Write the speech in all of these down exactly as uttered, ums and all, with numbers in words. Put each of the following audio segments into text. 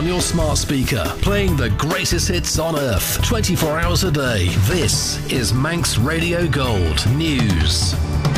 your smart speaker, playing the greatest hits on earth, twenty-four hours a day. This is Manx Radio Gold News.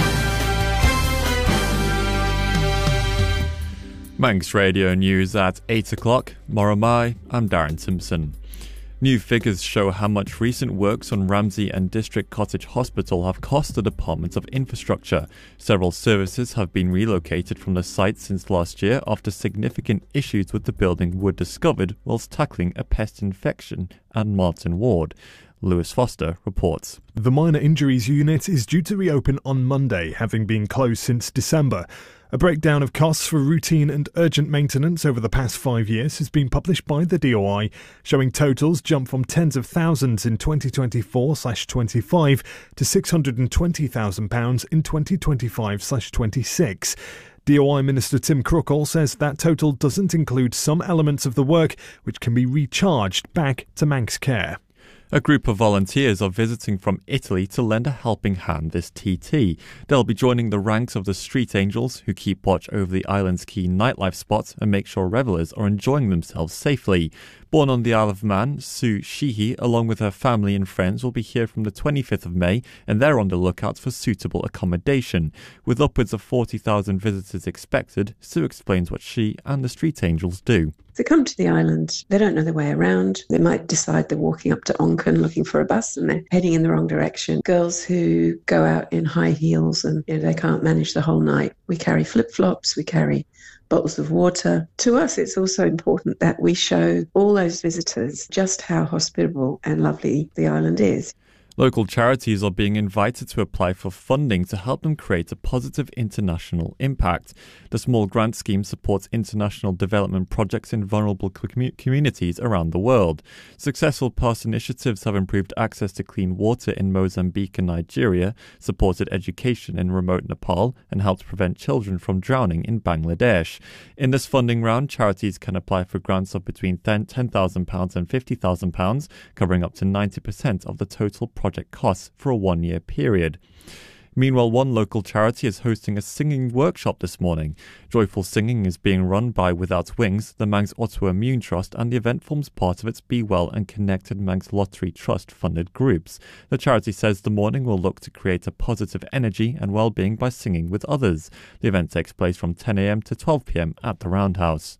Manx Radio News at eight o'clock. Moromai, I'm Darren Simpson. New figures show how much recent works on Ramsey and District Cottage Hospital have cost the Department of Infrastructure. Several services have been relocated from the site since last year after significant issues with the building were discovered whilst tackling a pest infection at Martin Ward. Lewis Foster reports. The minor injuries unit is due to reopen on Monday, having been closed since December. A breakdown of costs for routine and urgent maintenance over the past five years has been published by the D O I, showing totals jump from tens of thousands in twenty twenty-four twenty-five to six hundred twenty thousand pounds in twenty twenty-five twenty-six. D O I Minister Tim Crookall says that total doesn't include some elements of the work which can be recharged back to Manx Care. A group of volunteers are visiting from Italy to lend a helping hand this T T. They'll be joining the ranks of the Street Angels, who keep watch over the island's key nightlife spots and make sure revellers are enjoying themselves safely. Born on the Isle of Man, Sue Sheehy, along with her family and friends, will be here from the twenty-fifth of May, and they're on the lookout for suitable accommodation. With upwards of forty thousand visitors expected, Sue explains what she and the Street Angels do. They come to the island, they don't know their way around. They might decide they're walking up to Onken looking for a bus and they're heading in the wrong direction. Girls who go out in high heels and you know, they can't manage the whole night. We carry flip-flops, we carry bottles of water. To us, it's also important that we show all those visitors just how hospitable and lovely the island is. Local charities are being invited to apply for funding to help them create a positive international impact. The Small Grant Scheme supports international development projects in vulnerable commu- communities around the world. Successful past initiatives have improved access to clean water in Mozambique and Nigeria, supported education in remote Nepal, and helped prevent children from drowning in Bangladesh. In this funding round, charities can apply for grants of between ten thousand pounds and fifty thousand pounds, covering up to ninety percent of the total project project costs for a one-year period. Meanwhile, one local charity is hosting a singing workshop this morning. Joyful Singing is being run by Without Wings, the Manx Autoimmune Trust, and the event forms part of its Be Well and Connected Manx Lottery Trust funded groups. The charity says the morning will look to create a positive energy and well-being by singing with others. The event takes place from ten a.m. to twelve p.m. at the Roundhouse.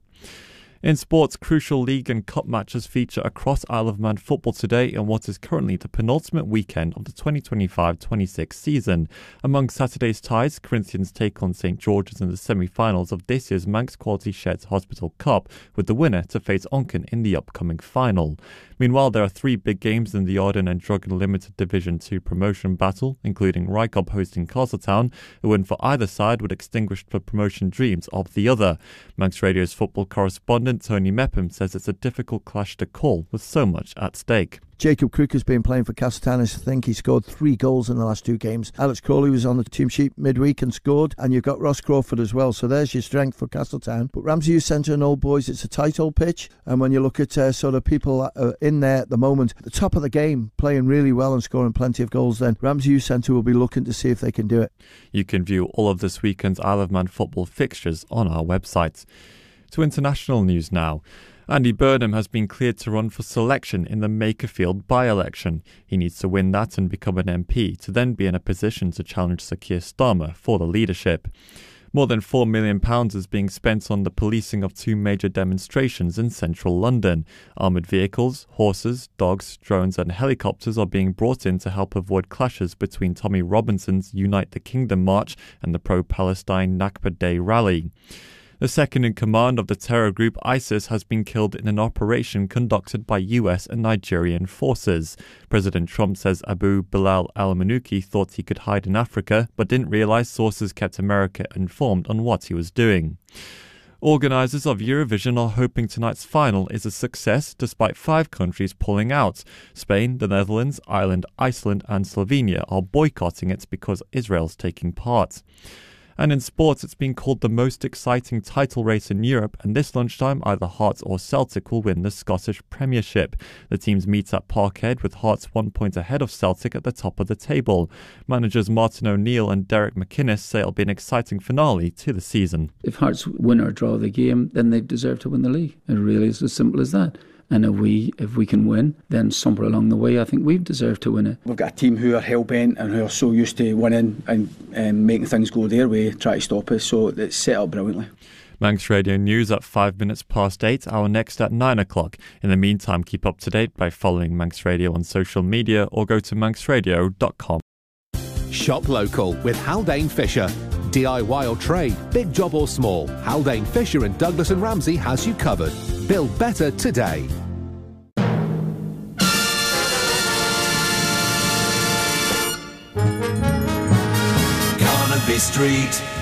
In sports, crucial league and cup matches feature across Isle of Man football today in what is currently the penultimate weekend of the twenty twenty-five twenty-six season. Among Saturday's ties, Corinthians take on St George's in the semi-finals of this year's Manx Quality Sheds Hospital Cup, with the winner to face Onken in the upcoming final. Meanwhile, there are three big games in the Arden and Dragon Limited Division two promotion battle, including Rycob hosting Castletown. A win for either side would extinguish the promotion dreams of the other. Manx Radio's football correspondent Tony Mepham says it's a difficult clash to call with so much at stake. Jacob Crook has been playing for Castletown. I think he scored three goals in the last two games. Alex Crowley was on the team sheet midweek and scored, and you've got Ross Crawford as well, so there's your strength for Castletown. But Ramsey Youth Centre and Old Boys, it's a tight old pitch, and when you look at uh, sort of people that are in there at the moment, at the top of the game, playing really well and scoring plenty of goals, then Ramsey Youth Centre will be looking to see if they can do it. You can view all of this weekend's Isle of Man football fixtures on our website. To international news now. Andy Burnham has been cleared to run for selection in the Makerfield by-election. He needs to win that and become an M P to then be in a position to challenge Sir Keir Starmer for the leadership. More than four million pounds is being spent on the policing of two major demonstrations in central London. Armoured vehicles, horses, dogs, drones and helicopters are being brought in to help avoid clashes between Tommy Robinson's Unite the Kingdom March and the pro-Palestine Nakba Day rally. The second-in-command of the terror group ISIS has been killed in an operation conducted by U S and Nigerian forces. President Trump says Abu Bilal al-Manuki thought he could hide in Africa, but didn't realise sources kept America informed on what he was doing. Organisers of Eurovision are hoping tonight's final is a success despite five countries pulling out. Spain, the Netherlands, Ireland, Iceland and Slovenia are boycotting it because Israel's taking part. And in sports, it's been called the most exciting title race in Europe, and this lunchtime either Hearts or Celtic will win the Scottish Premiership. The teams meet at Parkhead with Hearts one point ahead of Celtic at the top of the table. Managers Martin O'Neill and Derek McInnes say it'll be an exciting finale to the season. If Hearts win or draw the game, then they deserve to win the league. It really is as simple as that. And if we if we can win, then somewhere along the way, I think we've deserved to win it. We've got a team who are hell-bent and who are so used to winning and um, making things go their way, try to stop us, so it's set up brilliantly. Manx Radio News at five minutes past eight, our next at nine o'clock. In the meantime, keep up to date by following Manx Radio on social media or go to manx radio dot com. Shop local with Haldane Fisher. D I Y or trade, big job or small, Haldane Fisher and Douglas and Ramsey has you covered. Build better today. Carnaby Street.